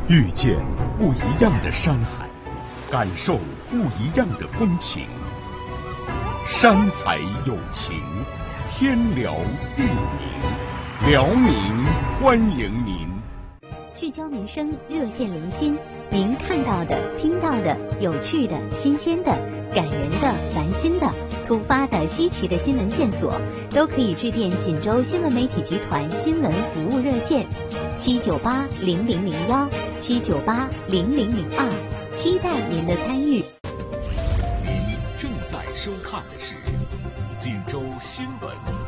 遇见不一样的山海，感受不一样的风情。山海有情，天辽地宁，辽宁欢迎您。 聚焦民生，热线连心，您看到的、听到的、有趣的、新鲜的、感人的、烦心的、突发的、稀奇的新闻线索，都可以致电锦州新闻媒体集团新闻服务热线798-0001、798-0002，期待您的参与。 您正在收看的是锦州新闻